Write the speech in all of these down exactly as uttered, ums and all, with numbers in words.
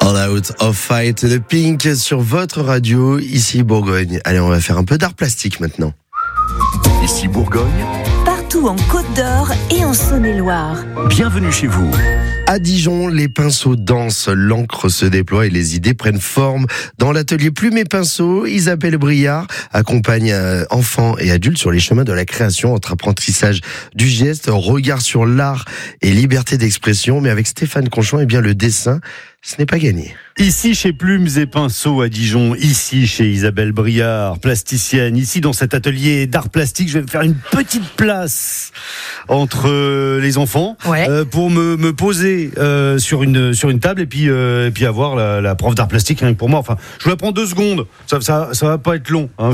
All Out of Fight de Pink sur votre radio, ici Bourgogne. Allez, on va faire un peu d'art plastique maintenant. Ici Bourgogne. Partout en Côte d'Or et en Saône-et-Loire. Bienvenue chez vous. À Dijon, les pinceaux dansent, l'encre se déploie et les idées prennent forme. Dans l'atelier Plume et Pinceaux, Isabelle Briard accompagne enfants et adultes sur les chemins de la création entre apprentissage du geste, regard sur l'art et liberté d'expression. Mais avec Stéphane Conchon, eh bien, le dessin, ce n'est pas gagné. Ici chez Plumes et Pinceaux à Dijon, ici chez Isabelle Briard, plasticienne, ici dans cet atelier d'art plastique, je vais me faire une petite place entre euh, les enfants ouais. euh, pour me, me poser euh, sur une sur une table et puis euh, et puis avoir la, la prof d'art plastique rien que pour moi. Enfin, je vous la prends deux secondes, ça ça ça va pas être long. Hein.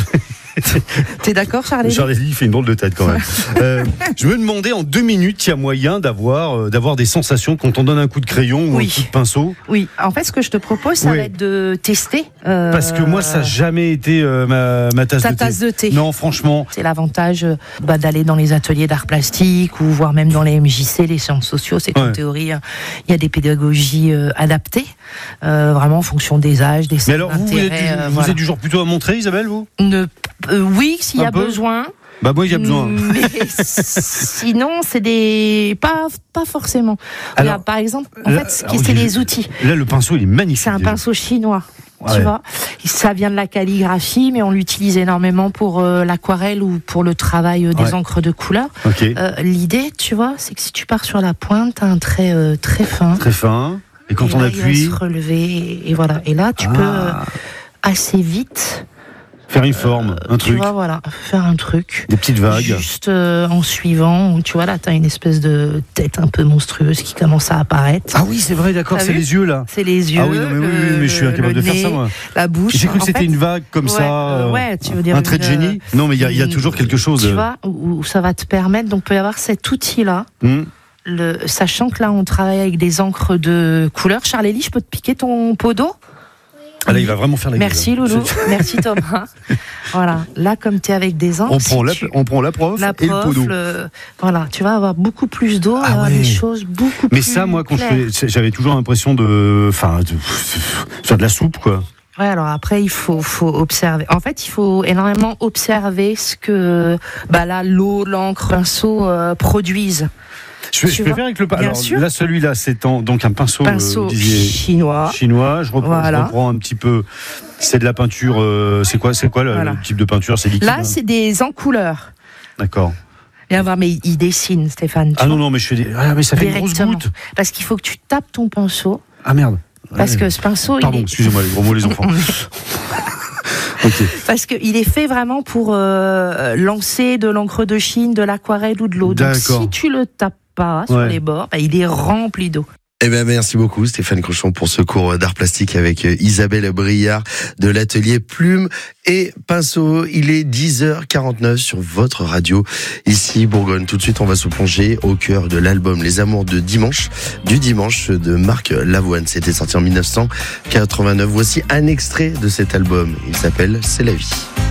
T'es d'accord, Charlie? Charlie il fait une drôle de tête quand même. euh, je me demandais en deux minutes, il y a moyen d'avoir euh, d'avoir des sensations quand on donne un coup de crayon ou oui. un coup de pinceau. Oui. En fait, ce que je te propose, ça oui. va être de tester. Euh, Parce que moi, ça n'a jamais été euh, ma, ma tasse, ta de, tasse thé. de thé. Non, franchement. C'est l'avantage bah, d'aller dans les ateliers d'art plastique ou voire même dans les M J C, les sciences sociaux. C'est qu'en ouais. théorie, il y a des pédagogies euh, adaptées, euh, vraiment en fonction des âges, des Mais alors, vous, vous, êtes du, euh, vous voilà. êtes du genre plutôt à montrer, Isabelle, vous ne, euh, Oui, s'il y un a peu besoin. Bah moi il y a besoin. Mais sinon c'est des pas pas forcément. Alors, Regarde, par exemple, en là, fait, ce qui, alors, c'est j'ai- les outils. Là, le pinceau, il est magnifique. C'est un déjà. pinceau chinois. Ouais. Tu vois, ça vient de la calligraphie, mais on l'utilise énormément pour euh, l'aquarelle ou pour le travail euh, des Ouais. encres de couleur. Ok. Euh, l'idée, tu vois, c'est que si tu pars sur la pointe, t'as un trait euh, très fin. Très fin. Et quand et on là, appuie, il va se relever et, et voilà. Et là, tu Ah. peux euh, assez vite, faire une forme, un tu truc, vois, voilà, faire un truc. des petites vagues. Juste euh, en suivant, où, tu vois, là, t'as une espèce de tête un peu monstrueuse qui commence à apparaître. Ah oui, c'est vrai, d'accord, T'as c'est vu les yeux là. C'est les yeux, Ah oui, non, mais oui, oui, le- mais je suis incapable le de faire nez, ça, moi. la bouche. J'ai cru que En c'était fait, une vague comme ouais, ça, euh, euh, ouais, tu veux dire un trait de une, génie. Non, mais il y, a- il y a toujours quelque chose. Tu de- vois, où, où ça va te permettre, donc il peut y avoir cet outil-là, Hmm. le, sachant que là on travaille avec des encres de couleur. Charlélie, je peux te piquer ton pot d'eau? Ah là, il va vraiment faire la gueule. Merci Loulou, merci Thomas. Voilà, là comme tu es avec des encres, On si prend, la, tu- on prend la prof la et le pot prof, d'eau. le- voilà, tu vas avoir beaucoup plus d'eau, Ah et avoir ouais. des choses beaucoup Mais plus ça, moi, quand je claires. fais, j'avais toujours l'impression de, enfin, de faire de la soupe, quoi. Ouais, alors après, il faut, faut observer. En fait, il faut énormément observer ce que bah là, l'eau, l'encre, le pinceau euh, produisent. Je, Tu je vois, peux faire avec le pinceau. bien Alors sûr. là, celui-là, c'est en- donc un pinceau, Pinceau euh, vous disiez, chinois. chinois. Je reprends, Voilà. je reprends un petit peu. C'est de la peinture. euh, c'est quoi, c'est quoi le, Voilà. le type de peinture? C'est liquide. Là, hein c'est des encouleurs. D'accord. Viens voir, mais il dessine, Stéphane. tu Ah non vois, non, mais je fais des. Ah mais ça fait une grosse directement. goutte. Parce qu'il faut que tu tapes ton pinceau. Ah merde. Parce Ouais. que ce pinceau, Pardon, il est... excusez-moi les gros mots les enfants. Ok. Parce qu'il est fait vraiment pour euh, lancer de l'encre de Chine, de l'aquarelle ou de l'eau. Donc D'accord. si tu le tapes pas sur Ouais. les bords, bah, il est rempli d'eau. Eh ben, merci beaucoup Stéphane Conchon pour ce cours d'art plastique avec Isabelle Briard de l'atelier Plume et Pinceau. Il est dix heures quarante-neuf sur votre radio ici Bourgogne. Tout de suite, on va se plonger au cœur de l'album Les Amours de Dimanche, du Dimanche de Marc Lavoine. C'était sorti en mille neuf cent quatre-vingt-neuf. Voici un extrait de cet album. Il s'appelle C'est la vie.